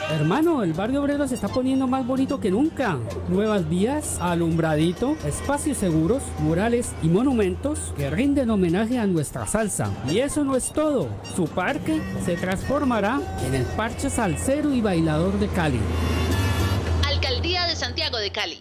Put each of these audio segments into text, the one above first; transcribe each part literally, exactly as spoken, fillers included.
Hermano, el barrio obrero se está poniendo más bonito que nunca. Nuevas vías, alumbradito, espacios seguros, murales y monumentos que rinden homenaje a nuestra salsa. Y eso no es todo. Su parque se transformará en el parche salsero y bailador de Cali. Alcaldía de Santiago de Cali.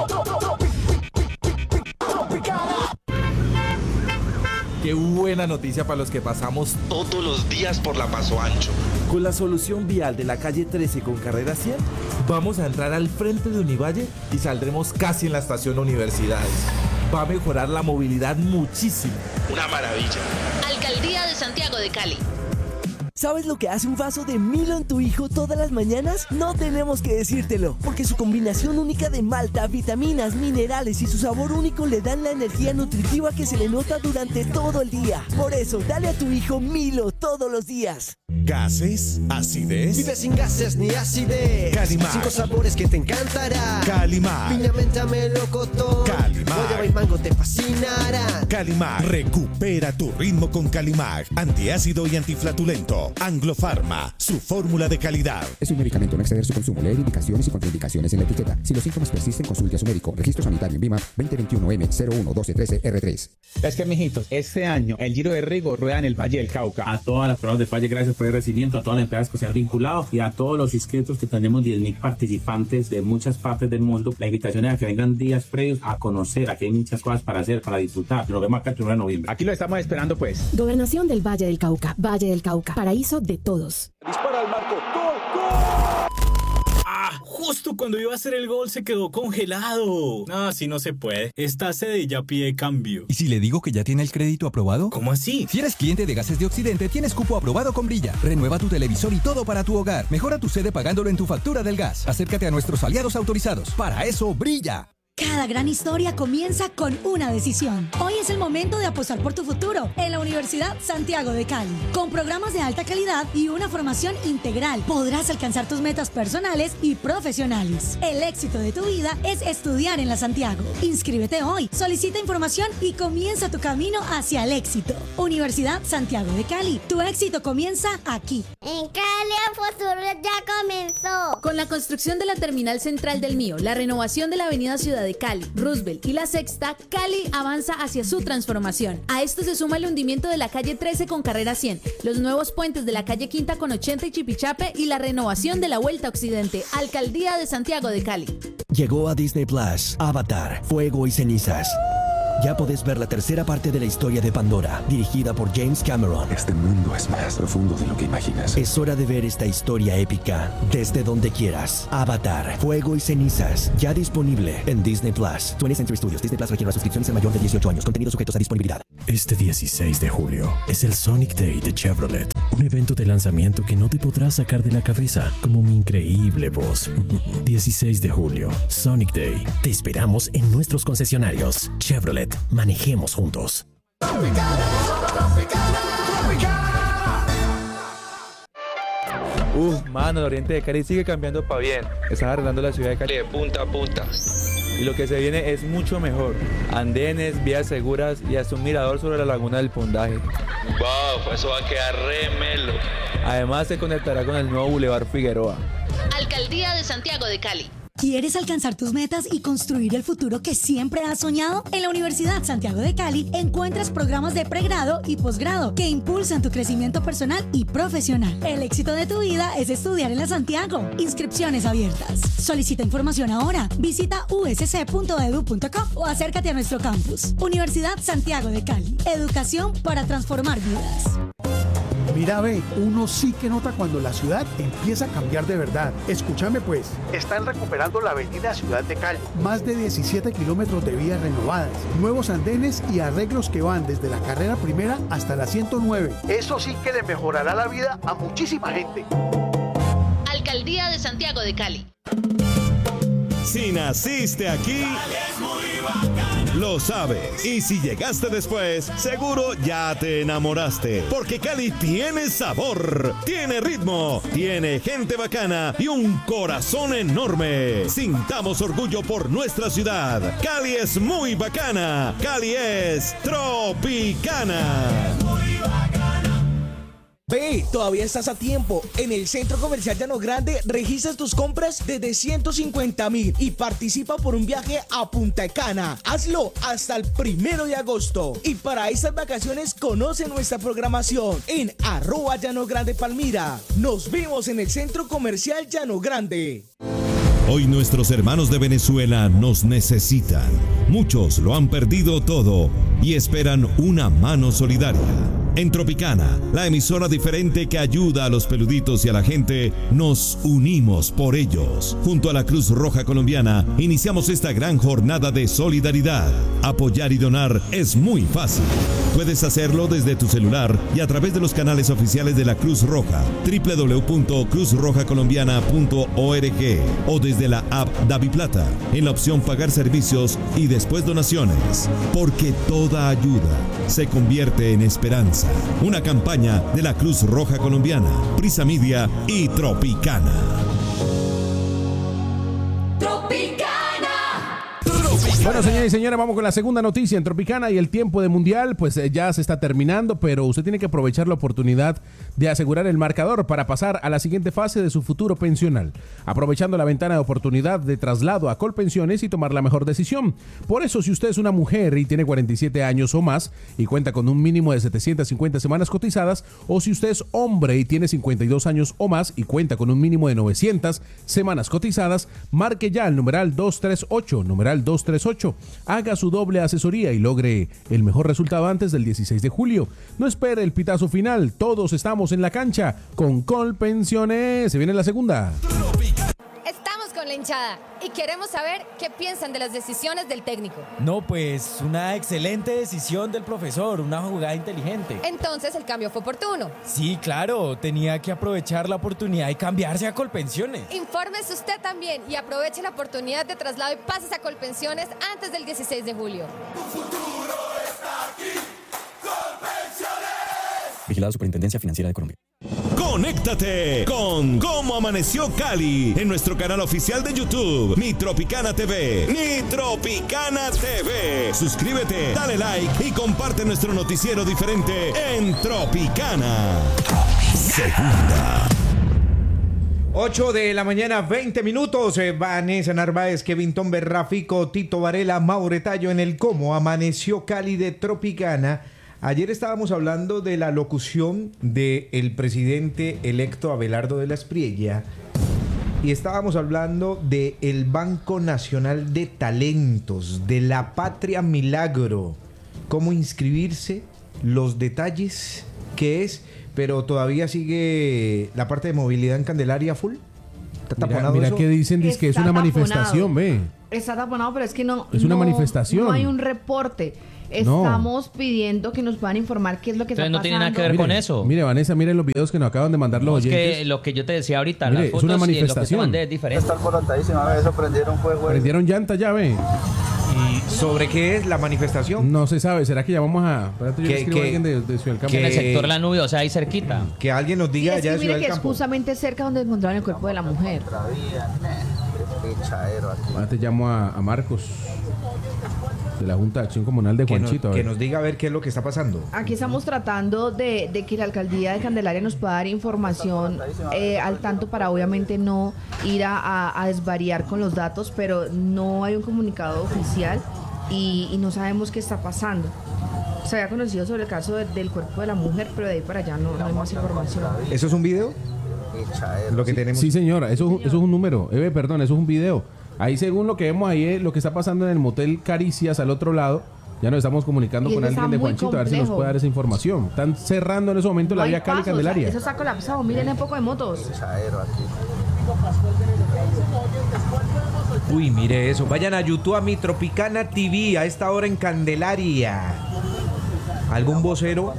Qué buena noticia para los que pasamos todos los días por la Paso Ancho. Con la solución vial de la calle trece con carrera cien, vamos a entrar al frente de Univalle y saldremos casi en la estación Universidades. Va a mejorar la movilidad muchísimo. Una maravilla. Alcaldía de Santiago de Cali. ¿Sabes lo que hace un vaso de Milo en tu hijo todas las mañanas? No tenemos que decírtelo, porque su combinación única de malta, vitaminas, minerales y su sabor único le dan la energía nutritiva que se le nota durante todo el día. Por eso, dale a tu hijo Milo todos los días. ¿Gases? ¿Acidez? Vive sin gases ni acidez. Calimar. Cinco sabores que te encantarán. Calimar. Piña, menta, melocotón. Calimar. Guayaba y mango te fascinarán. Calimar. Recupera tu ritmo con Calimar. Antiácido y antiflatulento. Anglofarma, su fórmula de calidad. Es un medicamento, no exceder su consumo. Leer indicaciones y contraindicaciones en la etiqueta. Si los síntomas persisten, consulte a su médico. Registro sanitario en VIMA veinte veintiuno M cero uno doce trece R tres. Es que, mijitos, este año el Giro de Rigo rueda en el Valle del Cauca. A todas las personas del Valle, gracias por el recibimiento, a todas las empresas que se han vinculado y a todos los inscritos, que tenemos diez mil participantes de muchas partes del mundo. La invitación es a que vengan días previos a conocer. Aquí hay muchas cosas para hacer, para disfrutar. Nos vemos acá el primero de noviembre. Aquí lo estamos esperando, pues. Gobernación del Valle del Cauca. Valle del Cauca. Paraíso de todos. Dispara al marco. ¡Gol, gol! ¡Ah! Justo cuando iba a hacer el gol se quedó congelado. No, así no se puede. Esta sede ya pide cambio. ¿Y si le digo que ya tiene el crédito aprobado? ¿Cómo así? Si eres cliente de Gases de Occidente, tienes cupo aprobado con Brilla. Renueva tu televisor y todo para tu hogar. Mejora tu sede pagándolo en tu factura del gas. Acércate a nuestros aliados autorizados. Para eso, Brilla. Cada gran historia comienza con una decisión. Hoy es el momento de apostar por tu futuro en la Universidad Santiago de Cali. Con programas de alta calidad y una formación integral, podrás alcanzar tus metas personales y profesionales. El éxito de tu vida es estudiar en la Santiago. Inscríbete hoy, solicita información y comienza tu camino hacia el éxito. Universidad Santiago de Cali. Tu éxito comienza aquí. En Cali el futuro ya comenzó. Con la construcción de la terminal central del Mío, la renovación de la avenida Ciudad de Cali, Roosevelt y la Sexta, Cali avanza hacia su transformación. A esto se suma el hundimiento de la calle trece con carrera cien, los nuevos puentes de la calle Quinta con ochenta y Chipichape y la renovación de la Vuelta Occidente. Alcaldía de Santiago de Cali. Llegó a Disney Plus, Avatar, Fuego y Cenizas. Ya podés ver la tercera parte de la historia de Pandora, dirigida por James Cameron. Este mundo es más profundo de lo que imaginas. Es hora de ver esta historia épica desde donde quieras. Avatar, Fuego y Cenizas, ya disponible en Disney Plus. twentieth Century Studios. Disney Plus requiere las suscripciones en mayor de dieciocho años. Contenidos sujetos a disponibilidad. Este dieciséis de julio es el Sonic Day de Chevrolet. Un evento de lanzamiento que no te podrás sacar de la cabeza, como mi increíble voz. dieciséis de julio, Sonic Day. Te esperamos en nuestros concesionarios. Chevrolet. Manejemos juntos. Uf, mano, el oriente de Cali sigue cambiando para bien. Están arreglando la ciudad de Cali de punta a punta. Y lo que se viene es mucho mejor. Andenes, vías seguras y hasta un mirador sobre la laguna del Pundaje. Wow, eso va a quedar re melo. Además se conectará con el nuevo Boulevard Figueroa. Alcaldía de Santiago de Cali. ¿Quieres alcanzar tus metas y construir el futuro que siempre has soñado? En la Universidad Santiago de Cali encuentras programas de pregrado y posgrado que impulsan tu crecimiento personal y profesional. El éxito de tu vida es estudiar en la Santiago. Inscripciones abiertas. Solicita información ahora. Visita u s c punto e d u punto co o acércate a nuestro campus. Universidad Santiago de Cali. Educación para transformar vidas. Mira, ve, uno sí que nota cuando la ciudad empieza a cambiar de verdad. Escúchame pues, están recuperando la avenida Ciudad de Cali. Más de diecisiete kilómetros de vías renovadas, nuevos andenes y arreglos que van desde la carrera primera hasta la ciento nueve. Eso sí que le mejorará la vida a muchísima gente. Alcaldía de Santiago de Cali. Si naciste aquí, lo sabes. Y si llegaste después, seguro ya te enamoraste. Porque Cali tiene sabor, tiene ritmo, tiene gente bacana y un corazón enorme. Sintamos orgullo por nuestra ciudad. Cali es muy bacana. Cali es tropicana. Ve, todavía estás a tiempo. En el Centro Comercial Llano Grande registras tus compras desde ciento cincuenta mil y participa por un viaje a Punta Cana. Hazlo hasta el primero de agosto. Y para estas vacaciones conoce nuestra programación en arroba Llano Grande Palmira. Nos vemos en el Centro Comercial Llano Grande. Hoy nuestros hermanos de Venezuela nos necesitan. Muchos lo han perdido todo y esperan una mano solidaria. En Tropicana, la emisora diferente que ayuda a los peluditos y a la gente, nos unimos por ellos. Junto a la Cruz Roja Colombiana, iniciamos esta gran jornada de solidaridad. Apoyar y donar es muy fácil. Puedes hacerlo desde tu celular y a través de los canales oficiales de la Cruz Roja, doble u doble u doble u punto cruz roja colombiana punto org, o desde la app DaviPlata, en la opción Pagar servicios y después donaciones. Porque toda ayuda se convierte en esperanza. Una campaña de la Cruz Roja Colombiana, Prisa Media y Tropicana. Bueno, señores y señores, vamos con la segunda noticia en Tropicana y el tiempo de mundial, pues eh, ya se está terminando, pero usted tiene que aprovechar la oportunidad de asegurar el marcador para pasar a la siguiente fase de su futuro pensional, aprovechando la ventana de oportunidad de traslado a Colpensiones y tomar la mejor decisión. Por eso, si usted es una mujer y tiene cuarenta y siete años o más y cuenta con un mínimo de setecientas cincuenta semanas cotizadas, o si usted es hombre y tiene cincuenta y dos años o más y cuenta con un mínimo de novecientas semanas cotizadas, marque ya el numeral dos tres ocho, numeral dos tres ocho. Haga su doble asesoría y logre el mejor resultado antes del dieciséis de julio. No espere el pitazo final, todos estamos en la cancha con Colpensiones. Se viene la segunda. Estamos con la hinchada y queremos saber qué piensan de las decisiones del técnico. No, pues una excelente decisión del profesor, una jugada inteligente. Entonces el cambio fue oportuno. Sí, claro, tenía que aprovechar la oportunidad y cambiarse a Colpensiones. Infórmese usted también y aproveche la oportunidad de traslado y pases a Colpensiones antes del dieciséis de julio. Tu futuro está aquí, Colpensiones. Vigilado Superintendencia Financiera de Colombia. Conéctate con Cómo Amaneció Cali en nuestro canal oficial de YouTube, Mi Tropicana T V. Mi Tropicana T V. Suscríbete, dale like y comparte nuestro noticiero diferente en Tropicana. Segunda. ocho de la mañana, veinte minutos. Eh, Vanessa Narváez, Kevin Tomber, Rafico, Tito Varela, Mauretallo en el Cómo Amaneció Cali de Tropicana. Ayer estábamos hablando de la locución del presidente electo Abelardo de la Espriella y estábamos hablando del Banco Nacional de Talentos, de la Patria Milagro, cómo inscribirse, los detalles, qué es, pero todavía sigue la parte de movilidad en Candelaria full. ¿Está taponado mira, mira eso? que dicen dice que es una taponado. manifestación, ve. Está taponado, pero es que no. Es una no, manifestación. No hay un reporte. Estamos no. pidiendo que nos puedan informar qué es lo que Entonces está no tiene pasando. nada que ver mire, con eso. Mire, Vanessa, miren los videos que nos acaban de mandar los no, oyentes. Es que lo que yo te decía ahorita, mire, las fotos es una manifestación. Y lo que te mandé es diferente. Está alborotadísima, eso prendieron fuego. Prendieron llanta ya, ve. ¿Y sobre qué es la manifestación? No se sabe. ¿Será que llamamos a... Espérate, yo que, escribo que, a alguien de, de Ciudad del Campo. En el sector La Nubia, o sea, ahí cerquita. Que alguien nos diga sí, allá es que de Ciudad mire del que Campo. es justamente cerca donde encontraron el cuerpo de la mujer. Ahora te llamo a, a Marcos, de la Junta de Acción Comunal de Juanchito. Que, no, que nos diga a ver qué es lo que está pasando. Aquí estamos tratando de, de que la alcaldía de Candelaria nos pueda dar información eh, al tanto para obviamente no ir a, a, a desvariar con los datos, pero no hay un comunicado oficial y, y no sabemos qué está pasando. Se había conocido sobre el caso de, del cuerpo de la mujer, pero de ahí para allá no, no hay más información. ¿Eso es un video? Lo que sí, tenemos. Sí, señora, eso, sí, eso es un número. Eve, perdón, eso es un video. Ahí según lo que vemos ahí, es lo que está pasando en el motel Caricias al otro lado. Ya nos estamos comunicando con alguien de Juanchito complejo. A ver si nos puede dar esa información. Están cerrando en ese momento no la vía Cali Candelaria. Eso está colapsado, miren el poco de motos. Uy, mire eso. Vayan a YouTube a Mi Tropicana T V a esta hora en Candelaria. ¿Algún vocero?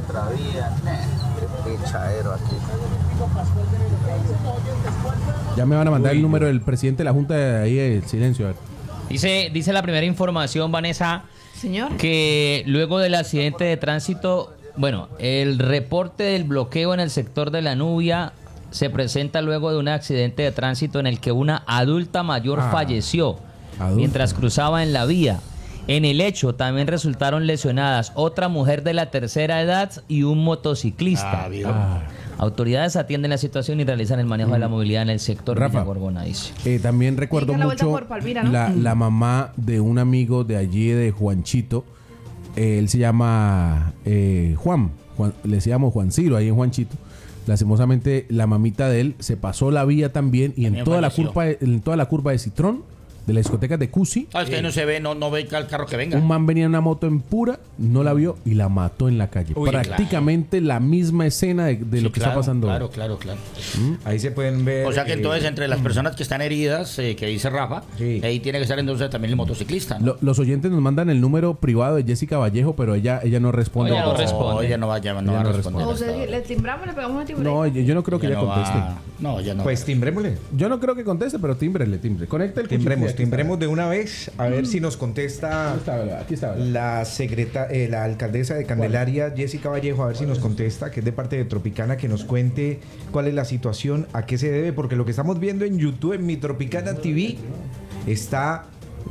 Ya me van a mandar Uy, el número del presidente de la Junta de ahí, el silencio. A ver. Dice, dice la primera información, Vanessa, señor, que luego del accidente de tránsito, bueno, el reporte del bloqueo en el sector de La Nubia se presenta luego de un accidente de tránsito en el que una adulta mayor ah, falleció adulta. mientras cruzaba en la vía. En el hecho también resultaron lesionadas otra mujer de la tercera edad y un motociclista. Ah, Autoridades atienden la situación y realizan el manejo Mm. de la movilidad en el sector Rafa, Villa Gorgona, dice. Eh, también recuerdo Diga la vuelta mucho por Palmira, ¿no? la, la mamá de un amigo de allí, de Juanchito. Eh, él se llama eh, Juan, Juan, le decíamos Juan Ciro, ahí en Juanchito. Lastimosamente, la mamita de él se pasó la vía también y en También toda, la falleció. curva, en toda la curva de Citrón, de la discoteca de Cusi, Ah, es que ahí no se ve, no, no ve el carro que venga. un man venía en una moto en pura, no la vio y la mató en la calle. Uy, Prácticamente la misma escena de, de Sí, lo que claro, está pasando. Claro, claro, claro. Ahí se pueden ver. O sea que eh, entonces entre las personas que están heridas, eh, que dice Rafa, ahí tiene que estar entonces también el motociclista, ¿no? Lo- los oyentes nos mandan el número privado de Jessica Vallejo, pero ella ella no responde. Ella no responde. Ella no va- ya no Ella va a no responder. O sea, le timbramos, le pegamos un timbre. No, yo, yo no creo que Ya ella no va- conteste. No, ya no. Pues timbrémosle. Yo no creo que conteste, pero tímbrele, timbre. Conecta el Timbremos, cuchillo. timbremos de una vez a ver si nos contesta aquí está, la secreta, eh, la alcaldesa de Candelaria, Jessica Vallejo, a ver si nos contesta, que es de parte de Tropicana, que nos cuente cuál es la situación, a qué se debe, porque lo que estamos viendo en YouTube, en Mi Tropicana T V, está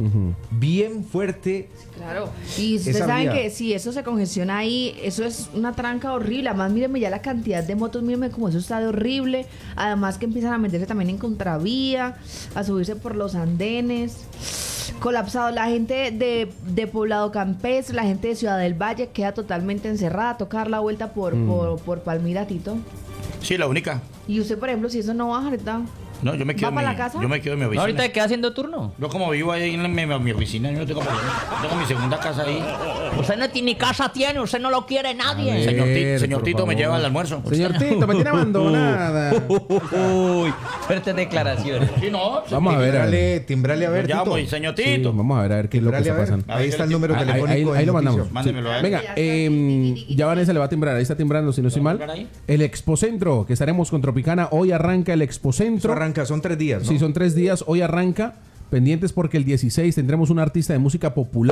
bien fuerte. Claro. Y ustedes Esa saben vía. que si eso se congestiona ahí, eso es una tranca horrible. Además, mírenme ya la cantidad de motos, mírenme cómo eso está de horrible. Además que empiezan a meterse también en contravía, a subirse por los andenes. Colapsado. La gente de, de Poblado Campestre, la gente de Ciudad del Valle queda totalmente encerrada. Toca dar la vuelta por, Mm. por, por Palmira, Tito. Sí, la única. Y usted, por ejemplo, si eso no baja, ahorita. No, yo me quedo ¿Va en para mi, la casa? yo me quedo en mi oficina. ¿Ahorita queda haciendo turno? Yo como vivo ahí en mi, mi oficina, yo no tengo problema. Yo tengo mi segunda casa ahí. Usted no tiene ni casa tiene, usted no lo quiere nadie. A ver, Señor, Ti- señor por Tito me favor. lleva al almuerzo. Señor Tito, me tiene abandonada. Uy, fuertes declaraciones. Sí, no. Vamos a ver. a ver. Timbrale, timbrale a ver, Yo llamo Tito. y señor Sí, Tito. vamos a ver, a ver qué es lo que Timbrale a está ver. pasando. Ahí está el número Ahí, telefónico. ahí- ahí en lo noticia. mandamos. Mándemelo a Sí. ver. Venga, eh, ya Vanessa le va a timbrar. Ahí está timbrando, si no estoy mal. ¿Timbrar ahí? El Expocentro, que estaremos con Tropicana. Hoy arranca el Eso Expocentro. arranca, son tres días, ¿no? Sí, son tres días. Hoy arranca. Pendientes porque el dieciséis tendremos un artista de música popular.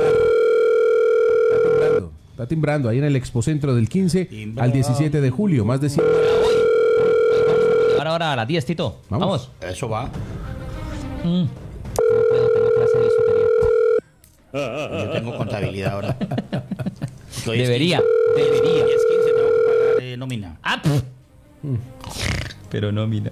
Está timbrando. Está timbrando ahí en el Expocentro del quince Timbra. al diecisiete de julio. Más de cien. Ahora, ahora a las diez, Tito. Vamos. Vamos. Eso va. Mm. No puedo, tengo clase de superior. Yo tengo contabilidad ahora. Que hoy es Debería, quince. debería. Hoy es quince, tengo que pagar eh, nómina. Ah, pff. Pero no, mira.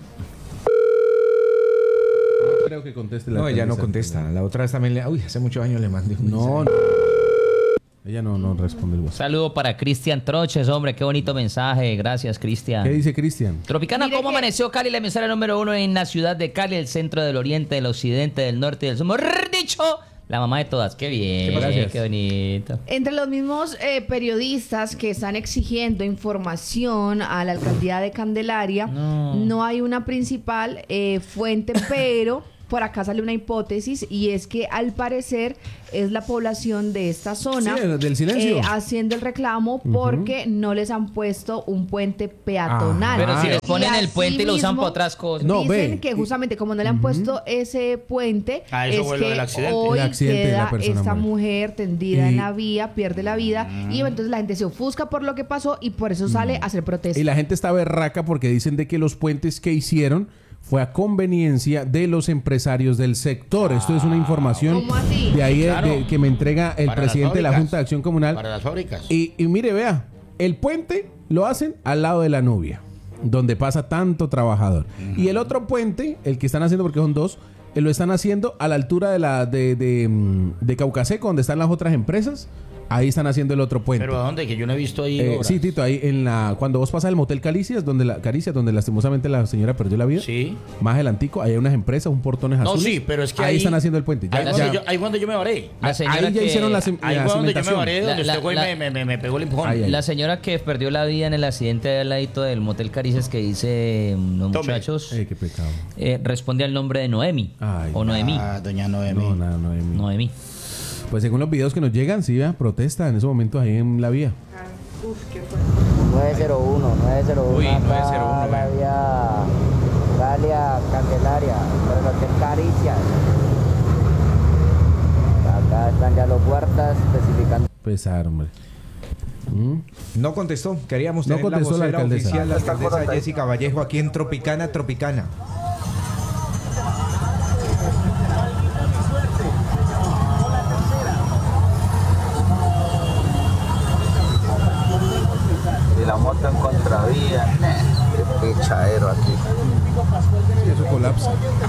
No creo que conteste la No, ella no alcaldesa. contesta. La otra vez también le... Uy, hace muchos años le mandé un No, mensaje. no. Ella no, no responde el WhatsApp. Saludo para Cristian Troches, hombre, qué bonito mensaje. Gracias, Cristian. ¿Qué dice Cristian? Tropicana, Mire ¿cómo que- amaneció Cali? La emisora número uno en la ciudad de Cali, el centro del oriente, del occidente, del norte y del sur. Mejor dicho, la mamá de todas. Qué bien, Gracias. qué bonito. Entre los mismos eh, periodistas que están exigiendo información a la alcaldía de Candelaria, No. no, hay una principal eh, fuente, pero por acá sale una hipótesis y es que al parecer es la población de esta zona Sí, del silencio. eh, haciendo el reclamo porque no les han puesto un puente peatonal. Pero si les Y ponen el puente y lo usan asimismo, para otras cosas. No, dicen ve. que justamente como no le han puesto ese puente, Ah, eso es fue lo que del accidente. hoy El accidente de la queda persona esta muere. mujer tendida Y- en la vía, pierde la vida y entonces la gente se ofusca por lo que pasó y por eso sale a hacer protesta. Y la gente está berraca porque dicen de que los puentes que hicieron fue a conveniencia de los empresarios del sector. Esto es una información ¿Cómo así? de ahí de- Claro. de- que me entrega el Para las presidente de la fábricas. Junta de Acción Comunal. Para las fábricas. Y, y mire, vea, el puente lo hacen al lado de la Nubia, donde pasa tanto trabajador. Y el otro puente, el que están haciendo, porque son dos, eh, lo están haciendo a la altura de la de, de, mm, de Caucaseco, donde están las otras empresas. Ahí están haciendo el otro puente. Pero ¿a dónde? Que yo no he visto ahí. Eh, obras. sí, Tito, ahí en la cuando vos pasas al motel Caricias, donde la Caricias, donde lastimosamente la señora perdió la vida. Sí. Más adelantico, ahí hay unas empresas, un portones No, azules. sí, pero es que ahí, ahí- están haciendo el puente. Ya- Ahí fue ya- donde yo- ahí fue donde yo me varé. La señora ahí ya que- hicieron la, cim- Ahí la fue donde yo me cimentación. varé, donde La- este güey la- me, me, me, me pegó el empujón. Ahí, ahí. La señora que perdió la vida en el accidente de al ladito del motel Caricias que dice los Tome. muchachos, Eh, qué pecado. eh, responde al nombre de Noemi. Ay, o Noemí. Ah, doña Noemi. No, nada, no, Emi. Noemí. Pues según los videos que nos llegan, sí, vea, protesta en esos momentos ahí en la vía. nueve cero uno, nueve cero uno. Uy, acá nueve cero uno, La ve. vía Galia, Candelaria, por el Hotel Caricias. Acá están ya los guardas especificando. Pesar, hombre. ¿Mm? No contestó. Queríamos No tener la contestó la vocera alcaldesa. oficial, la alcaldesa Jessica Vallejo, aquí en Tropicana, Tropicana. Y la moto en contravía. pichadero aquí. Sí, eso colapsa.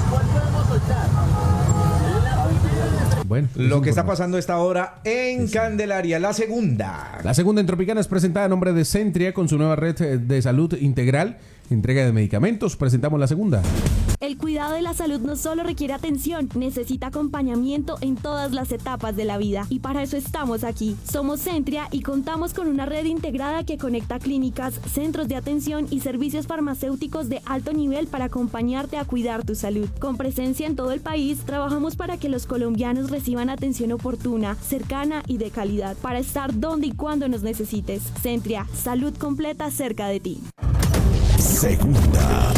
Bueno, lo que está pasando a esta hora en Candelaria, la segunda. La segunda en Tropicana es presentada a nombre de Centria con su nueva red de salud integral, entrega de medicamentos. Presentamos la segunda. El cuidado de la salud no solo requiere atención, necesita acompañamiento en todas las etapas de la vida. Y para eso estamos aquí. Somos Centria y contamos con una red integrada que conecta clínicas, centros de atención y servicios farmacéuticos de alto nivel para acompañarte a cuidar tu salud. Con presencia en todo el país, trabajamos para que los colombianos reciban atención oportuna, cercana y de calidad, para estar donde y cuando nos necesites. Centria, salud completa cerca de ti. Segunda.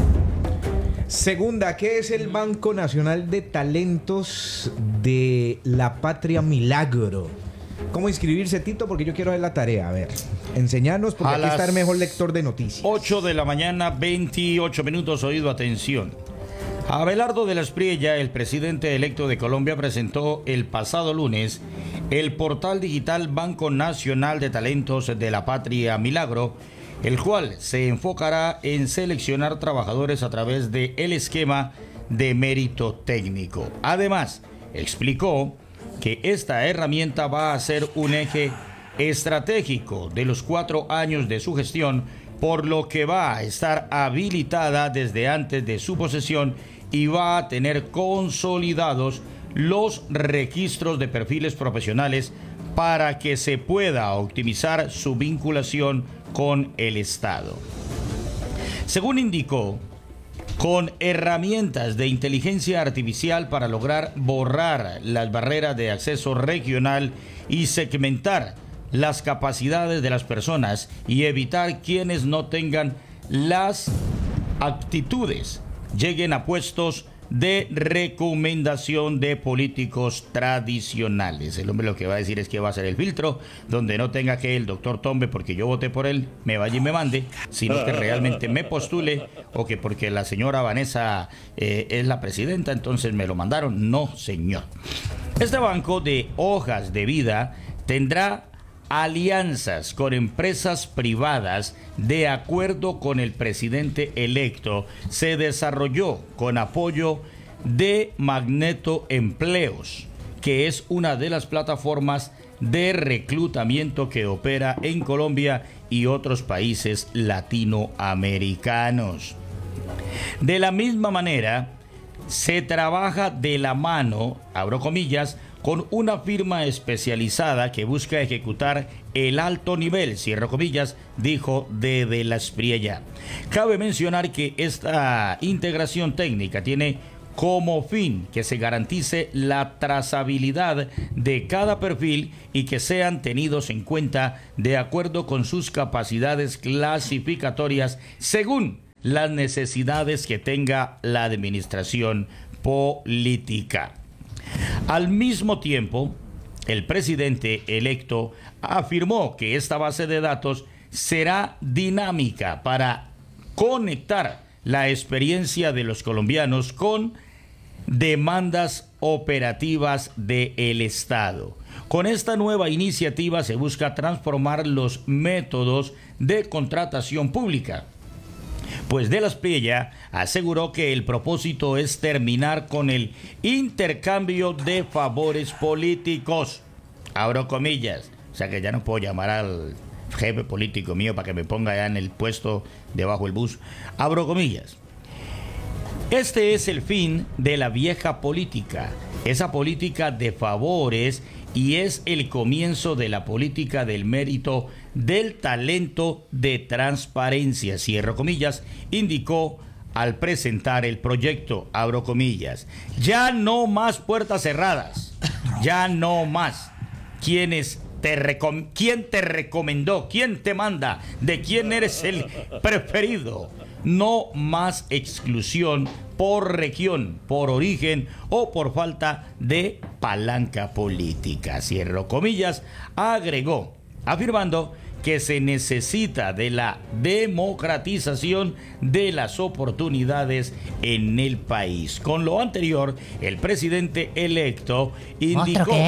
Segunda, ¿qué es el Banco Nacional de Talentos de la Patria Milagro? ¿Cómo inscribirse, Tito? Porque yo quiero ver la tarea. A ver, enseñanos, porque A aquí está el las mejor lector de noticias. ocho de la mañana, veintiocho minutos, oído, atención. Abelardo de la Espriella, el presidente electo de Colombia, presentó el pasado lunes el portal digital Banco Nacional de Talentos de la Patria Milagro, el cual se enfocará en seleccionar trabajadores a través del esquema de mérito técnico. Además, explicó que esta herramienta va a ser un eje estratégico de los cuatro años de su gestión, por lo que va a estar habilitada desde antes de su posesión y va a tener consolidados los registros de perfiles profesionales para que se pueda optimizar su vinculación con el Estado. Según indicó, con herramientas de inteligencia artificial para lograr borrar las barreras de acceso regional y segmentar las capacidades de las personas y evitar quienes no tengan las aptitudes lleguen a puestos de recomendación de políticos tradicionales. El hombre lo que va a decir es que va a ser el filtro, donde no tenga que el doctor Tombe, porque yo voté por él, me vaya y me mande, sino que realmente me postule, o que porque la señora Vanessa eh, es la presidenta, entonces me lo mandaron. No, señor. Este banco de hojas de vida tendrá alianzas con empresas privadas de acuerdo con el presidente electo. Se desarrolló con apoyo de Magneto Empleos, que es una de las plataformas de reclutamiento que opera en Colombia y otros países latinoamericanos. De la misma manera, se trabaja de la mano, abro comillas, con una firma especializada que busca ejecutar el alto nivel, cierro comillas, dijo de, de la Espriella. Cabe mencionar que esta integración técnica tiene como fin que se garantice la trazabilidad de cada perfil y que sean tenidos en cuenta de acuerdo con sus capacidades clasificatorias según las necesidades que tenga la administración política. Al mismo tiempo, el presidente electo afirmó que esta base de datos será dinámica para conectar la experiencia de los colombianos con demandas operativas del Estado. Con esta nueva iniciativa se busca transformar los métodos de contratación pública. Pues de la Espriella aseguró que el propósito es terminar con el intercambio de favores políticos. Abro comillas. O sea que ya no puedo llamar al jefe político mío para que me ponga ya en el puesto debajo del bus. Abro comillas. Este es el fin de la vieja política, esa política de favores, y es el comienzo de la política del mérito, del talento, de transparencia, cierro comillas, indicó al presentar el proyecto, abro comillas. Ya no más puertas cerradas, ya no más. ¿Quiénes te recom- ¿Quién te recomendó? ¿Quién te manda? ¿De quién eres el preferido? No más exclusión por región, por origen o por falta de palanca política. Cierro comillas, agregó, afirmando que se necesita de la democratización de las oportunidades en el país. Con lo anterior, el presidente electo indicó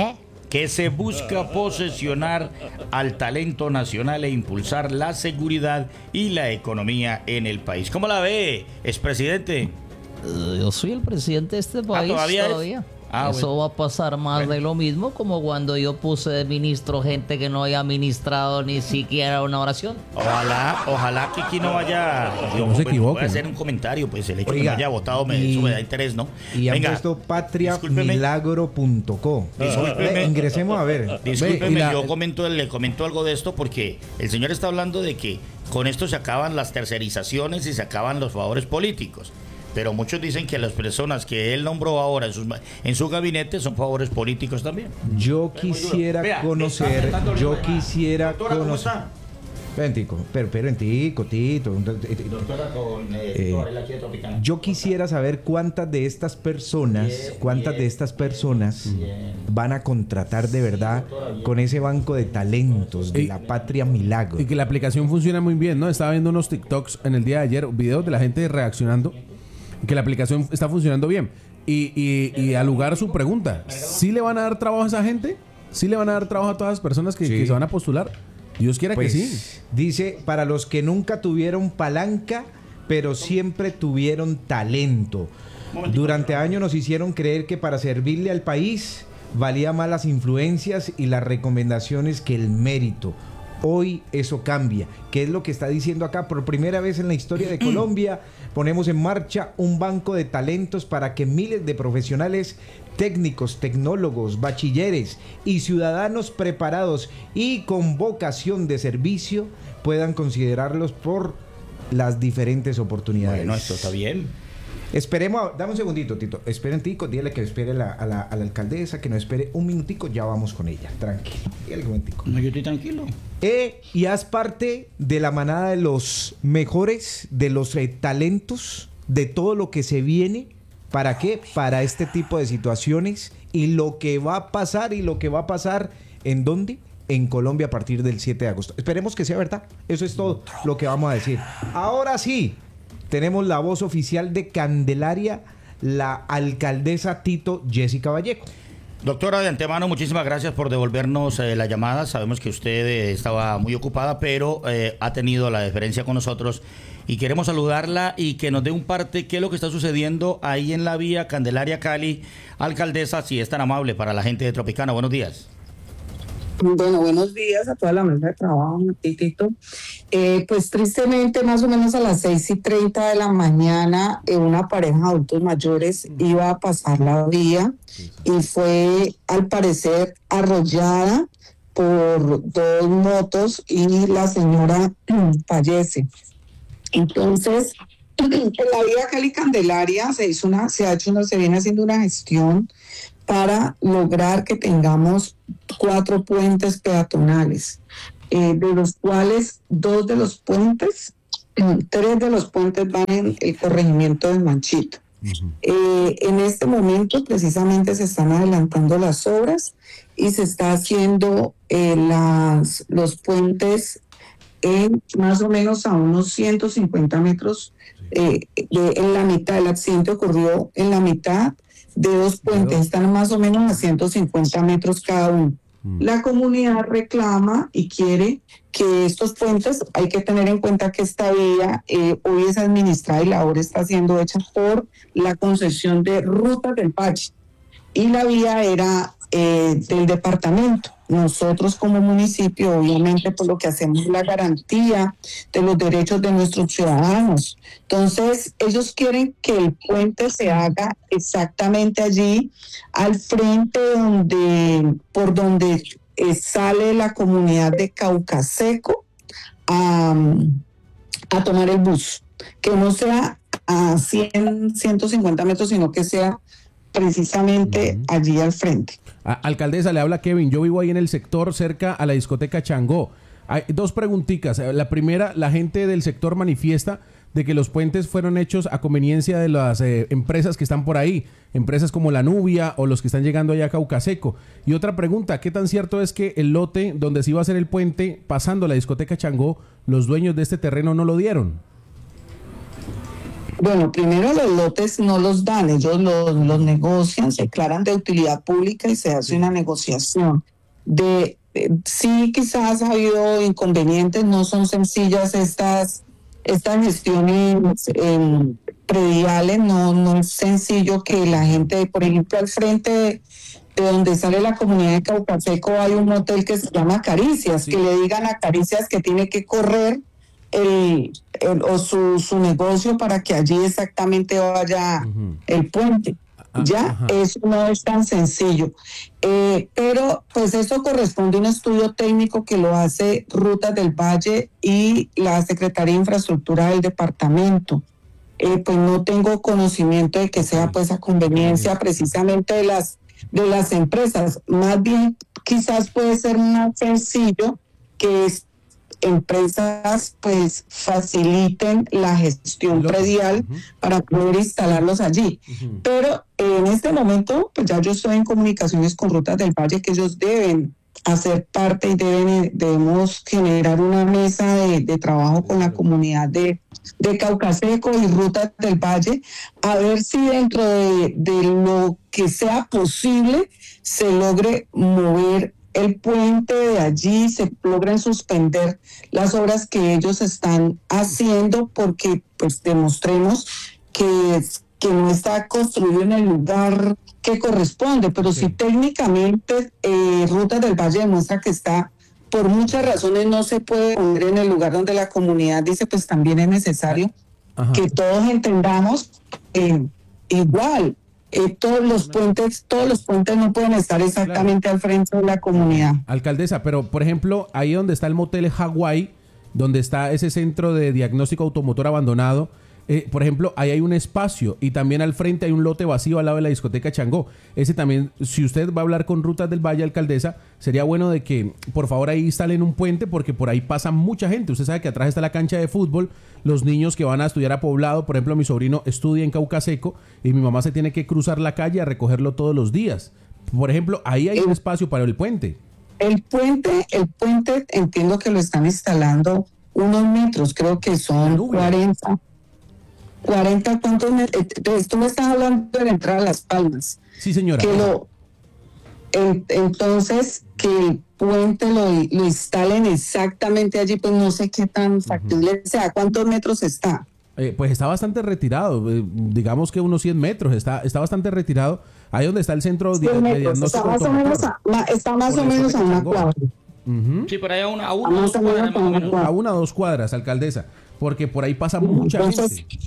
que se busca posesionar al talento nacional e impulsar la seguridad y la economía en el país. ¿Cómo la ve, expresidente? Uh, yo soy el presidente de este país. Ah, ¿todavía? todavía. Ah, Eso bueno. va a pasar más bueno. de lo mismo, como cuando yo puse de ministro gente que no haya ministrado ni siquiera una oración. Ojalá, ojalá que aquí no vaya. Yo no se bueno, equivoque. voy a hacer un comentario, pues el hecho Oiga, que no haya votado me, y- eso me da interés, ¿no? Y han Venga, puesto patria discúlpeme. milagro punto co. Discúlpeme. Ingresemos a ver. Discúlpeme, Ve, y la- yo comento, le comento algo de esto porque el señor está hablando de que con esto se acaban las tercerizaciones y se acaban los favores políticos. Pero muchos dicen que las personas que él nombró ahora en, sus, en su gabinete son favores políticos también. Yo quisiera Vea, conocer, está tratando yo de- quisiera Doctora, ¿cómo conocer. está? Ventico, pero, pero en tico, tito. Doctora, con eh, Eh, Varela aquí de Tropicana. Yo quisiera saber cuántas de estas personas, cuántas de estas personas van a contratar de verdad con ese banco de talentos de Y- la patria milagro. Y que la aplicación funciona muy bien, ¿no? Estaba viendo unos TikToks en el día de ayer, videos de la gente reaccionando, que la aplicación está funcionando bien. Y, y, y al lugar su pregunta, ¿sí le van a dar trabajo a esa gente? ¿Sí le van a dar trabajo a todas las personas que, Sí. que se van a postular? Dios quiera Pues, que sí. dice, para los que nunca tuvieron palanca, pero siempre tuvieron talento. Durante años nos hicieron creer que para servirle al país valía más las influencias y las recomendaciones que el mérito. Hoy eso cambia. ¿Qué es lo que está diciendo acá? Por primera vez en la historia de Colombia ponemos en marcha un banco de talentos para que miles de profesionales técnicos, tecnólogos, bachilleres y ciudadanos preparados y con vocación de servicio puedan considerarlos por las diferentes oportunidades. Bueno, esto está bien. Esperemos, a- dame un segundito, Tito. Esperen, Tico, dígale que espere la- a, la, a la alcaldesa, que no espere un minutico, ya vamos con ella. Tranquilo. Dígale un momentico. No, yo estoy tranquilo. Eh, y haz parte de la manada de los mejores, de los eh, talentos, de todo lo que se viene. ¿Para qué? Para este tipo de situaciones y lo que va a pasar y lo que va a pasar, ¿en dónde? En Colombia a partir del siete de agosto. Esperemos que sea verdad. Eso es todo lo que vamos a decir. Ahora sí, tenemos la voz oficial de Candelaria, la alcaldesa Tito Jessica Vallejo. Doctora, de antemano, muchísimas gracias por devolvernos eh, la llamada. Sabemos que usted eh, estaba muy ocupada, pero eh, ha tenido la deferencia con nosotros y queremos saludarla y que nos dé un parte qué es lo que está sucediendo ahí en la vía Candelaria Cali. Alcaldesa, si es tan amable para la gente de Tropicana. Buenos días. Bueno, buenos días a toda la mesa de trabajo, Titito. Eh, pues tristemente, más o menos a las seis y treinta de la mañana, eh, una pareja de adultos mayores iba a pasar la vía y fue, al parecer, arrollada por dos motos y la señora fallece. Entonces, en la vía Cali Candelaria se hizo una, se ha hecho una, se viene haciendo una gestión para lograr que tengamos cuatro puentes peatonales, eh, de los cuales dos de los puentes, tres de los puentes van en el corregimiento del Manchito. Eh, en este momento precisamente se están adelantando las obras y se está haciendo eh, las, los puentes en más o menos a unos ciento cincuenta metros, eh, de, en la mitad. El accidente ocurrió en la mitad de dos puentes, están más o menos a ciento cincuenta metros cada uno. La comunidad reclama y quiere que estos puentes, hay que tener en cuenta que esta vía eh, hoy es administrada y la obra está siendo hecha por la concesión de Rutas del Valle y la vía era eh, del departamento. Nosotros como municipio, obviamente, por lo que hacemos es la garantía de los derechos de nuestros ciudadanos. Entonces, ellos quieren que el puente se haga exactamente allí, al frente donde, por donde eh, sale la comunidad de Caucaseco a, a tomar el bus. Que no sea a cien, ciento cincuenta metros, sino que sea precisamente uh-huh. allí al frente. A- alcaldesa, le habla Kevin. Yo vivo ahí en el sector cerca a la discoteca Changó. Hay dos preguntitas. La primera, la gente del sector manifiesta de que los puentes fueron hechos a conveniencia de las eh, empresas que están por ahí, empresas como La Nubia o los que están llegando allá a Caucaseco. Y otra pregunta, ¿qué tan cierto es que el lote donde se iba a hacer el puente pasando la discoteca Changó, los dueños de este terreno no lo dieron? Bueno, primero los lotes no los dan, ellos los, los negocian, se declaran de utilidad pública y se hace una negociación. De eh, sí, quizás ha habido inconvenientes, no son sencillas estas, estas gestiones eh, prediales, no, no es sencillo que la gente, por ejemplo, al frente de, de donde sale la comunidad de Caucaseco hay un hotel que se llama Caricias, sí. Que le digan a Caricias que tiene que correr El, el, o su, su negocio para que allí exactamente vaya uh-huh. el puente. Ah, ya, ajá. Eso no es tan sencillo. Eh, pero pues eso corresponde a un estudio técnico que lo hace Rutas del Valle y la Secretaría de Infraestructura del departamento. Eh, pues no tengo conocimiento de que sea pues a conveniencia precisamente de las, de las empresas. Más bien quizás puede ser más sencillo que es empresas pues faciliten la gestión predial uh-huh. para poder instalarlos allí. Uh-huh. Pero en este momento, pues ya yo estoy en comunicaciones con Rutas del Valle que ellos deben hacer parte y deben, debemos generar una mesa de, de trabajo con la comunidad de, de Caucaseco y Rutas del Valle, a ver si dentro de, de lo que sea posible se logre mover el puente de allí, se logran suspender las obras que ellos están haciendo porque pues demostremos que, que no está construido en el lugar que corresponde, pero sí. Si técnicamente eh, Rutas del Valle demuestra que está, por muchas razones no se puede poner en el lugar donde la comunidad dice, pues también es necesario Ajá. que todos entendamos eh, igual. Eh, todos los puentes, todos los puentes no pueden estar exactamente claro. al frente de la comunidad. Alcaldesa, pero por ejemplo, ahí donde está el motel Hawái, donde está ese centro de diagnóstico automotor abandonado, eh, por ejemplo, ahí hay un espacio y también al frente hay un lote vacío al lado de la discoteca Changó. Ese también, si usted va a hablar con Rutas del Valle, alcaldesa, sería bueno de que por favor ahí instalen un puente porque por ahí pasa mucha gente. Usted sabe que atrás está la cancha de fútbol, los niños que van a estudiar a Poblado, por ejemplo, mi sobrino estudia en Caucaseco y mi mamá se tiene que cruzar la calle a recogerlo todos los días. Por ejemplo, ahí hay el, un espacio para el puente. El puente, el puente entiendo que lo están instalando unos metros, creo que son cuarenta. cuarenta, ¿cuántos metros? Tú me estás hablando de entrar a Las Palmas. Sí, señora. Que lo, en, entonces, que el puente lo, lo instalen exactamente allí, pues no sé qué tan factible uh-huh. sea. ¿Cuántos metros está? Eh, pues está bastante retirado, eh, digamos que unos cien metros, está, está bastante retirado. Ahí donde está el centro de, de diagnóstico. Está más o menos a, está más o menos a una cuadra. Uh-huh. Sí, por ahí a una, a una, a dos cuadras, más o menos. A una o dos cuadras, alcaldesa, porque por ahí pasa mucha entonces, gente.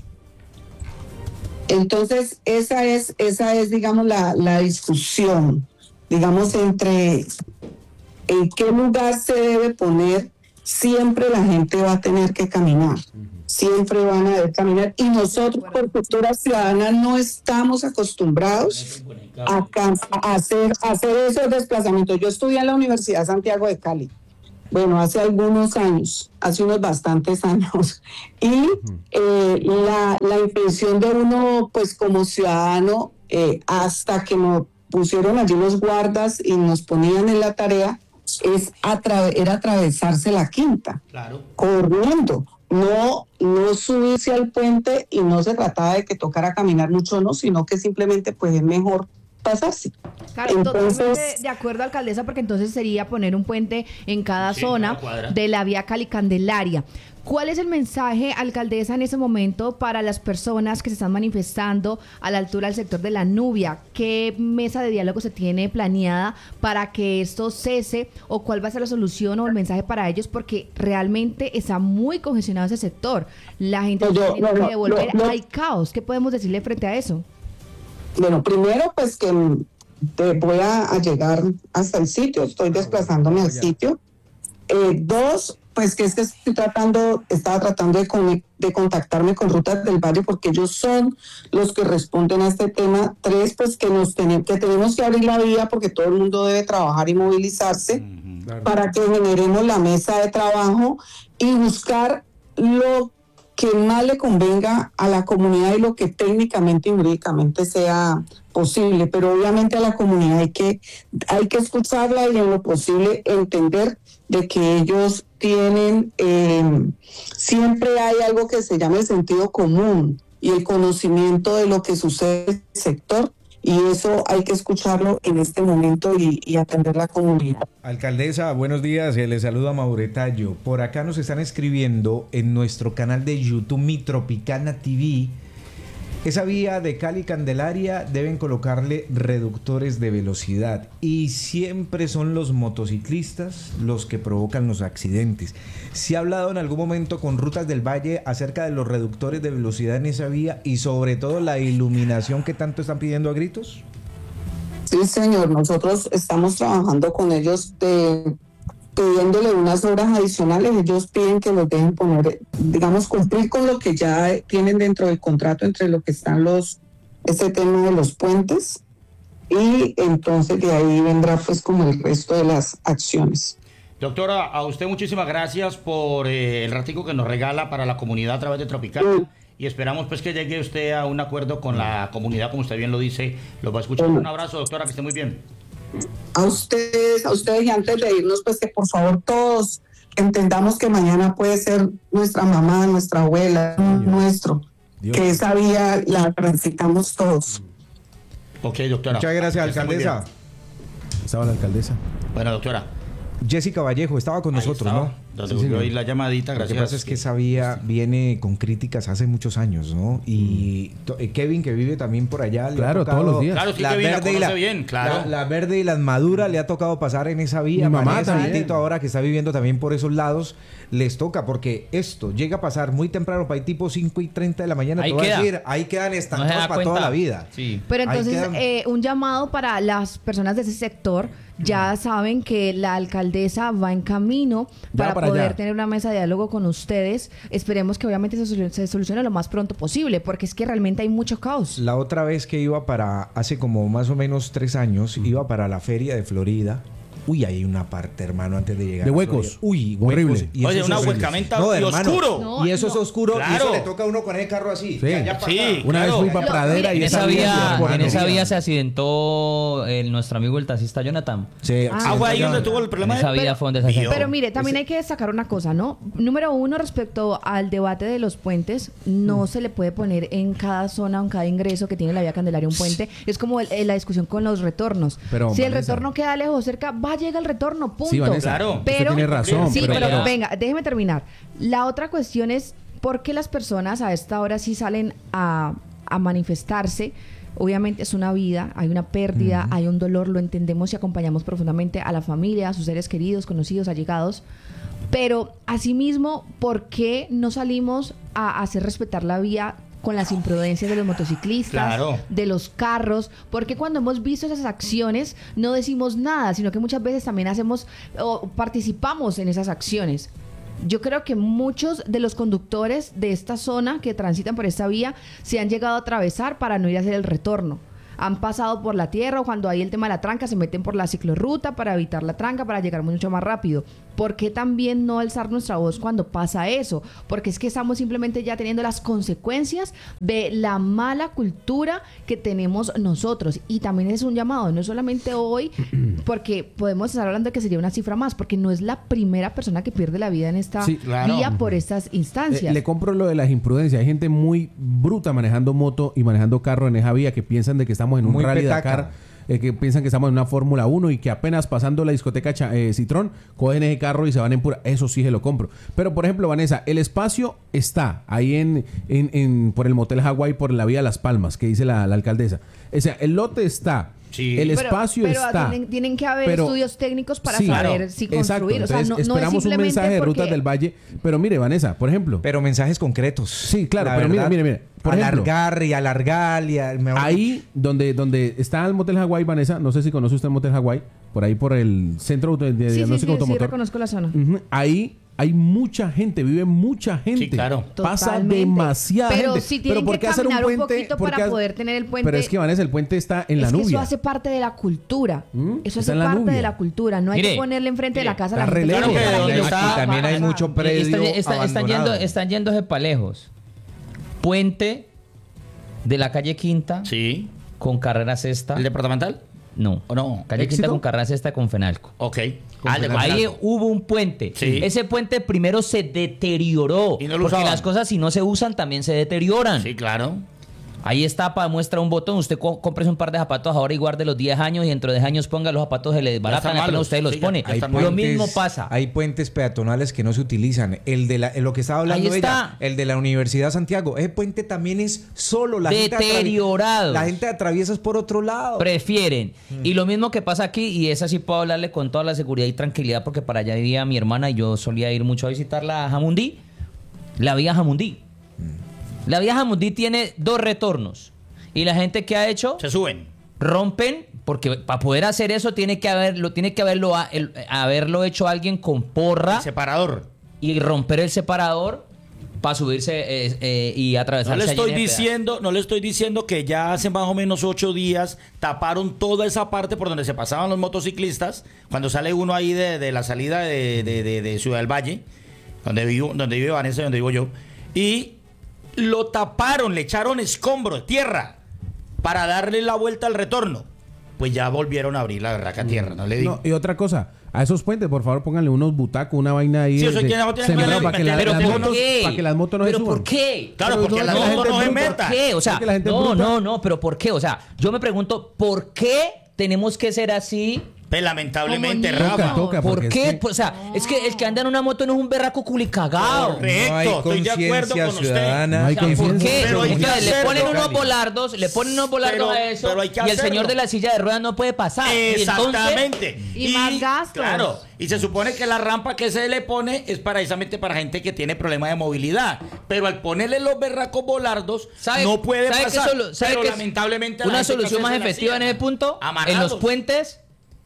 Entonces, esa es, esa es, digamos, la, la discusión, digamos, entre en qué lugar se debe poner. Siempre la gente va a tener que caminar, uh-huh. siempre van a deber caminar, y nosotros, por cultura ciudadana, no estamos acostumbrados a, a, hacer, a hacer esos desplazamientos. Yo estudié en la Universidad de Santiago de Cali, bueno, hace algunos años, hace unos bastantes años, y eh, la, la intención de uno, pues como ciudadano, eh, hasta que nos pusieron allí los guardas y nos ponían en la tarea, es atra- era atravesarse la quinta, claro. corriendo, no, no subirse al puente, y no se trataba de que tocara caminar mucho, no, sino que simplemente pues es mejor pasarse. Claro, entonces, totalmente de acuerdo, alcaldesa, porque entonces sería poner un puente en cada sí, zona de la vía Cali Candelaria. ¿Cuál es el mensaje, alcaldesa, en ese momento para las personas que se están manifestando a la altura del sector de la Nubia? ¿Qué mesa de diálogo se tiene planeada para que esto cese, o cuál va a ser la solución o el mensaje para ellos? Porque realmente está muy congestionado ese sector. La gente no, tiene no, que devolver, no, no. Hay caos. ¿Qué podemos decirle frente a eso? Bueno, primero pues que te voy a, a llegar hasta el sitio, estoy desplazándome al sitio. Eh, dos, pues que es que estoy tratando, estaba tratando de, con, de contactarme con Rutas del Valle porque ellos son los que responden a este tema. Tres, pues que nos tenemos que, tenemos que abrir la vía porque todo el mundo debe trabajar y movilizarse uh-huh, claro. para que generemos la mesa de trabajo y buscar lo que más le convenga a la comunidad y lo que técnicamente y jurídicamente sea posible, pero obviamente a la comunidad hay que, hay que escucharla y en lo posible entender de que ellos tienen, eh, siempre hay algo que se llama el sentido común, y el conocimiento de lo que sucede en el sector, y eso hay que escucharlo en este momento y, y atender la comunidad. Alcaldesa, buenos días, le saluda Mauretayo. Por acá nos están escribiendo en nuestro canal de YouTube Mi Tropicana T V. Esa vía de Cali Candelaria deben colocarle reductores de velocidad y siempre son los motociclistas los que provocan los accidentes. ¿Se ha hablado en algún momento con Rutas del Valle acerca de los reductores de velocidad en esa vía y sobre todo la iluminación que tanto están pidiendo a gritos? Sí, señor, nosotros estamos trabajando con ellos de... pidiéndole unas horas adicionales. Ellos piden que los dejen poner, digamos, cumplir con lo que ya tienen dentro del contrato entre lo que están los, este tema de los puentes, y entonces de ahí vendrá pues como el resto de las acciones. Doctora, a usted muchísimas gracias por eh, el ratico que nos regala para la comunidad a través de Tropicana, sí. Y esperamos pues que llegue usted a un acuerdo con la comunidad, como usted bien lo dice, los va a escuchar. Sí. Un abrazo, doctora, que esté muy bien. A ustedes, a ustedes, y antes de irnos, pues que por favor todos entendamos que mañana puede ser nuestra mamá, nuestra abuela, Dios. nuestro, Dios. que esa vía la transitamos todos. Ok, doctora. Muchas gracias, alcaldesa. Estaba la alcaldesa. Bueno, doctora. Jessica Vallejo estaba con Ahí nosotros, estaba. ¿no? Nos devolvió ahí la llamadita, gracias. Lo que pasa es que esa vía viene con críticas hace muchos años, ¿no? Y to- Kevin, que vive también por allá, le Claro, ha tocado todos los días. Claro, sí, la Kevin la verde y conoce la, bien, claro. la, la verde y las maduras le ha tocado pasar en esa vía. Mi mamá Vanessa, también. Tito, ahora que está viviendo también por esos lados, les toca, porque esto llega a pasar muy temprano, para ahí tipo cinco y treinta de la mañana, Ahí te voy a queda. decir, ahí quedan No se estancados da para cuenta. toda la vida. Sí. Pero Ahí entonces, quedan- eh, un llamado para las personas de ese sector. Ya saben que la alcaldesa va en camino para, para poder allá. tener una mesa de diálogo con ustedes. Esperemos que obviamente se, solu- se solucione lo más pronto posible, porque es que realmente hay mucho caos. La otra vez que iba para, hace como más o menos tres años, iba para la feria de Florida. Uy, hay una parte, hermano, antes de llegar. De a huecos. Florida. Uy, huecos. Horrible. Y Oye, eso una es horrible. huecamenta No, y hermano, oscuro. No, y eso es no. oscuro. Claro. Y eso le toca a uno con el carro así. Sí. de allá para Sí. acá. Una Claro. vez fui para Lo- Pradera mire, y En esa esa vía, vía- en esa vía se accidentó el, nuestro amigo el taxista Jonathan. Sí, Ah. Agua ahí ya- donde tuvo el En problema. esa de- vía fue donde se Vio. accidentó. Pero mire, también hay que destacar una cosa, ¿no? Número uno, respecto al debate de los puentes, no se le puede poner en cada zona, en cada ingreso que tiene la vía Candelaria un puente. Es como el- el- la discusión con los retornos. Pero, si el Vanessa. retorno queda lejos o cerca, va, llega el retorno, punto. Sí, Vanessa, Claro. usted Pero- tiene razón, Sí, pero, pero, pero- venga, déjeme terminar. La otra cuestión es por qué las personas a esta hora sí salen a, a manifestarse. Obviamente es una vida, hay una pérdida, hay un dolor, lo entendemos y acompañamos profundamente a la familia, a sus seres queridos, conocidos, allegados. Pero asimismo, ¿por qué no salimos a hacer respetar la vía con las imprudencias de los motociclistas, Claro. de los carros? Porque cuando hemos visto esas acciones no decimos nada, sino que muchas veces también hacemos o participamos en esas acciones. Yo creo que muchos de los conductores de esta zona que transitan por esta vía se han llegado a atravesar para no ir a hacer el retorno. Han pasado por la tierra, o cuando hay el tema de la tranca se meten por la ciclorruta para evitar la tranca, para llegar mucho más rápido. ¿Por qué también no alzar nuestra voz cuando pasa eso? Porque es que estamos simplemente ya teniendo las consecuencias de la mala cultura que tenemos nosotros. Y también es un llamado, no solamente hoy, porque podemos estar hablando de que sería una cifra más, porque no es la primera persona que pierde la vida en esta Sí, claro. vía por estas instancias. Eh, le compro lo de las imprudencias. Hay gente muy bruta manejando moto y manejando carro en esa vía que piensan de que estamos en un Muy rally petaca. Dakar, eh, que piensan que estamos en una Fórmula uno y que apenas pasando la discoteca Cha- eh, Citrón, cogen ese carro y se van en pura. Eso sí se lo compro. Pero, por ejemplo, Vanessa, el espacio está ahí en, en, en por el Motel Hawái, por la vía Las Palmas, que dice la, la alcaldesa. O sea, el lote está. Sí. El Pero- espacio pero está. Tienen, tienen que haber Pero- estudios técnicos para Sí, saber claro, si exacto. construir. O sea, Entonces, no, no es esperamos un simplemente mensaje de porque- Rutas del Valle. Pero mire, Vanessa, por ejemplo. Pero mensajes concretos. Sí, claro, La pero mira, verdad, mira, mira. Por ejemplo, alargar y alargar y a- mejor ahí donde, donde está el Motel Hawái, Vanessa, no sé si conoce usted el Motel Hawái, por ahí por el centro de, de Sí, sí, sí, diagnóstico sí, automotor. reconozco la zona. Ujú, ahí hay mucha gente, vive mucha gente. Sí, claro. Pasa Totalmente. demasiada Pero gente. si tienen ¿por que qué hacer un caminar un puente? poquito ¿Por para qué ha- poder tener el puente? Pero es que, Vanessa, el puente está en la es que eso Nubia. hace parte de la cultura. ¿Mm? Eso Está hace en la parte Nubia. de la cultura. No hay Mire, que ponerle enfrente de la casa a la está gente. re que lejos. para Claro que ellos donde va- está- también hay va- mucho predio Están, están- están yendo, abandonado. están yéndose para lejos. Puente de la calle Quinta Sí. con carrera sexta. ¿El departamental? No. ¿O no? Calle Quinta con Carranza está con Fenalco. Ok. Ah, de ahí hubo un puente. Sí. Ese puente primero se deterioró. Y no lo porque usaban. las cosas, si no se usan, también se deterioran. Sí, claro. Ahí está, para muestra un botón. Usted co- compre un par de zapatos ahora y guarde los diez años y dentro de diez años ponga los zapatos, se le desbaratan, apenas usted los Sí, ya- pone. ya están Lo malos. mismo pasa. Hay puentes peatonales que no se utilizan. El de la, lo que estaba hablando Ahí ella, está. el de la Universidad de Santiago, ese puente también es solo. La gente atravi- Deteriorados. La gente atraviesa es por otro lado. Prefieren. Y lo mismo que pasa aquí, y esa sí puedo hablarle con toda la seguridad y tranquilidad, porque para allá vivía mi hermana y yo solía ir mucho a visitarla a Jamundí. La vía Jamundí. La vía Jamundí tiene dos retornos. Y la gente que ha hecho... Se suben. Rompen, porque para poder hacer eso tiene que haberlo, tiene que haberlo, a- el- haberlo hecho alguien con porra. Separador. Y romper el separador para subirse eh, eh, y atravesar. No le estoy diciendo, no le estoy diciendo que ya hace más o menos ocho días taparon toda esa parte por donde se pasaban los motociclistas, cuando sale uno ahí de, de la salida de, de- de- de Ciudad del Valle, donde vivo, donde vive Vanessa, donde vivo yo, y lo taparon, le echaron escombro, tierra, para darle la vuelta al retorno. Pues ya volvieron a abrir la berraca tierra, no le digo. No, y otra cosa, a esos puentes, por favor, pónganle unos butacos, una vaina ahí. Sí, eso de- tiene- tiene que sembrado meter- para que, la- pero las ¿por motos, qué? para que las motos no se ¿Pero suban. por qué? Claro, Pero porque no, la la moto gente no se bruta. meta. ¿Por qué? O sea, Es que la gente no, bruta. no, no, pero ¿por qué? O sea, yo me pregunto, ¿por qué tenemos que ser así? Pues lamentablemente, Como Rafa. niños. toca, ¿Por porque qué? es que- Pues, o sea, es que el que anda en una moto no es un berraco culicagado. Correcto, No hay estoy de acuerdo conciencia con usted. ciudadana. No hay O sea, ¿por conciencia. qué? Pero hay que Entonces, le hacerlo, ponen unos Cali. volardos, le ponen unos volardos Pero- a eso pero hay que y el hacerlo. señor de la silla de ruedas no puede pasar. Y entonces, Exactamente. Y más gastos. Claro, y se supone que la rampa que se le pone es precisamente para gente que tiene problemas de movilidad. Pero al ponerle los berracos volardos, ¿sabe- no puede sabe pasar. qué solu- sabe pero qué es lamentablemente la una gente que solución hace más eso en la efectiva en silla, ese punto, en amarrados. los puentes,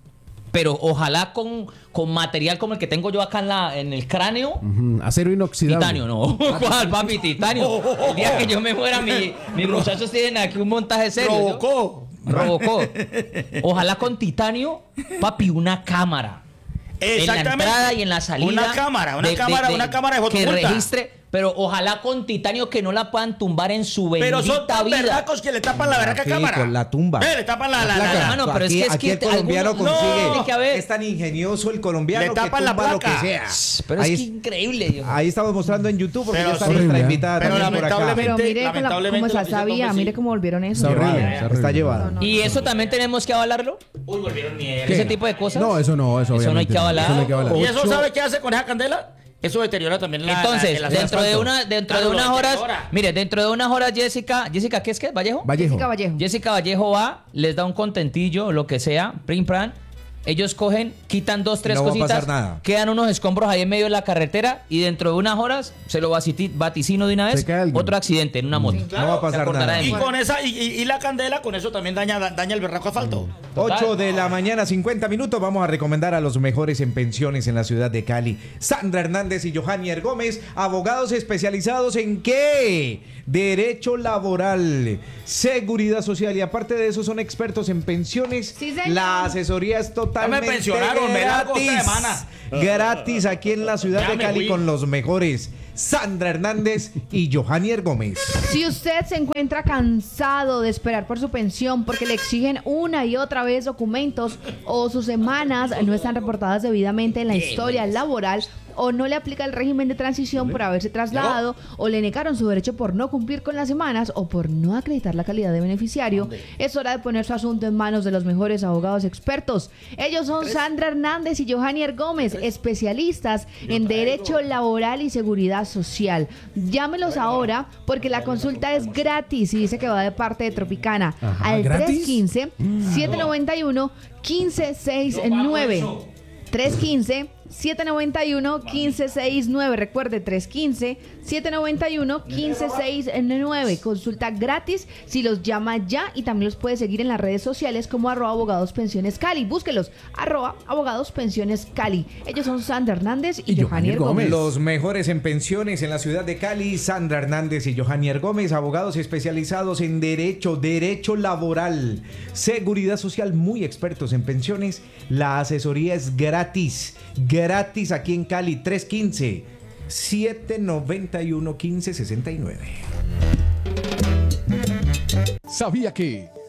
pero ojalá con, con material como el que tengo yo acá en, la, en el cráneo. Ujú, acero inoxidable. Titanio, no. ¿Cuál, papi? Titanio. El día que yo me muera, mi, mis muchachos tienen aquí un montaje serio. ¿no? Robocó. Robocó. Ojalá con titanio, papi, una cámara. En la Exactamente. entrada y en la salida. Una cámara, una cámara, una cámara de que fotopunta. registre, pero ojalá con titanio que no la puedan tumbar en su bendita Pero son tan vida. berracos que le tapan la verraca Sí, cámara. con la tumba. Eh, le tapan la, la, la, placa. la- Hermano, pero es aquí, que es aquí que el colombiano algunos- consigue. No, tiene que haber. Es tan ingenioso el colombiano Le tapan que la tumba lo que placa. sea. Pero ahí, es que increíble, Dios. ahí estamos mostrando en YouTube porque Pero ya está sí. nuestra Horrible, ¿eh? invitada Pero también por acá. lamentablemente- Pero mire con la- lamentablemente como esa lo que hizo sabía, Tomás, mire sí. cómo volvieron eso. Está horrible, Llevada, está horrible. está llevada. No, no. ¿Y eso también tenemos que avalarlo? Uy, volvieron mierda. ¿Ese tipo de cosas? No, eso no, eso, Eso no hay obviamente que avalar. Eso no hay que avalar. ¿Y eso Ocho- sabe qué hace con esa candela? Eso deteriora también la Entonces, la- el dentro de asfalto. una, dentro Claro, de lo unas horas, deteriora. mire, dentro de unas horas Jessica, Jessica, ¿qué es que? ¿Vallejo? Vallejo. Jessica Vallejo. Jessica Vallejo va, les da un contentillo, lo que sea, prim pran. Ellos cogen, quitan dos, tres No va a cositas, pasar nada. quedan unos escombros ahí en medio de la carretera y dentro de unas horas se lo vaciti- vaticino de una Se vez, cae alguien. otro accidente en una moto. No va a pasar Se acordará nada. de Y mí. con esa y, y- y la candela, con eso también daña, daña el berraco asfalto. ocho de la mañana, cincuenta minutos. Vamos a recomendar a los mejores en pensiones en la ciudad de Cali. Sandra Hernández y Johannier Gómez, abogados especializados en ¿qué? Derecho laboral, seguridad social y aparte de eso son expertos en pensiones. Sí, señor. La asesoría es totalmente pensionaron, me largo esta gratis. semana. Gratis aquí en la ciudad Ya de me Cali fui. con los mejores. Sandra Hernández y Johannier Gómez. Si usted se encuentra cansado de esperar por su pensión porque le exigen una y otra vez documentos o sus semanas no están reportadas debidamente en la historia laboral o no le aplica el régimen de transición por haberse trasladado o le negaron su derecho por no cumplir con las semanas o por no acreditar la calidad de beneficiario, es hora de poner su asunto en manos de los mejores abogados expertos. Ellos son Sandra Hernández y Johannier Gómez, especialistas en derecho laboral y seguridad social. Llámelos ahora porque la consulta es gratis y dice que va de parte de Tropicana Ajá, al ¿gratis? tres uno cinco, siete nueve uno, uno cinco seis nueve. tres uno cinco, siete nueve uno, uno cinco seis nueve. Recuerde, tres uno cinco, siete nueve uno, uno cinco seis nueve. Consulta gratis si los llama ya y también los puede seguir en las redes sociales como arroba abogados pensiones Cali. Búsquelos, arroba abogados pensiones Cali. Ellos son Sandra Hernández y, Y Johannier Johannier Gómez. Gómez. Los mejores en pensiones en la ciudad de Cali, Sandra Hernández y Johannier Gómez, abogados especializados en derecho, derecho laboral, seguridad social, muy expertos en pensiones. La asesoría es gratis, gratis aquí en Cali, tres uno cinco, siete nueve uno, uno cinco seis nueve. ¿Sabía que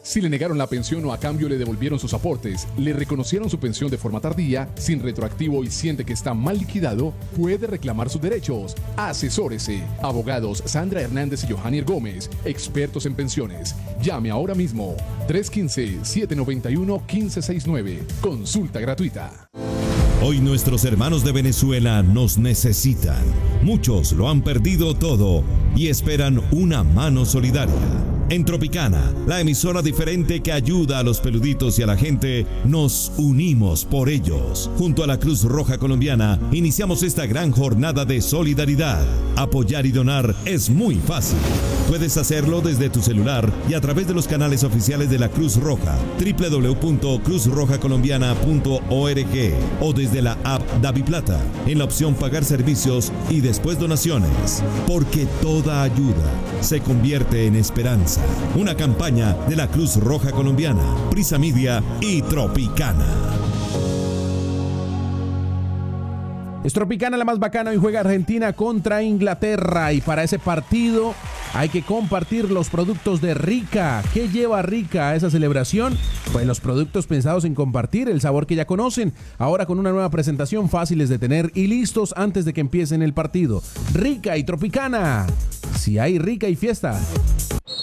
Si le negaron la pensión o a cambio le devolvieron sus aportes, le reconocieron su pensión de forma tardía, sin retroactivo y siente que está mal liquidado, puede reclamar sus derechos. Asesórese. Abogados Sandra Hernández y Johannier Gómez, expertos en pensiones. Llame ahora mismo. tres uno cinco, siete nueve uno, uno cinco seis nueve. Consulta gratuita. Hoy nuestros hermanos de Venezuela nos necesitan. Muchos lo han perdido todo y esperan una mano solidaria. En Tropicana, la emisora diferente que ayuda a los peluditos y a la gente, nos unimos por ellos. Junto a la Cruz Roja Colombiana, iniciamos esta gran jornada de solidaridad. Apoyar y donar es muy fácil. Puedes hacerlo desde tu celular y a través de los canales oficiales de la Cruz Roja, doble u doble u doble u punto cruz roja colombiana punto org o desde la app DaviPlata, en la opción Pagar servicios y después donaciones. Porque toda ayuda se convierte en esperanza. Una campaña de la Cruz Roja Colombiana, Prisa Media y Tropicana. Es Tropicana la más bacana. Hoy juega Argentina contra Inglaterra y para ese partido hay que compartir los productos de Rica. ¿Qué lleva Rica a esa celebración? Pues los productos pensados en compartir, el sabor que ya conocen, ahora con una nueva presentación, fáciles de tener y listos antes de que empiecen el partido. Rica y Tropicana. Si hay Rica y fiesta.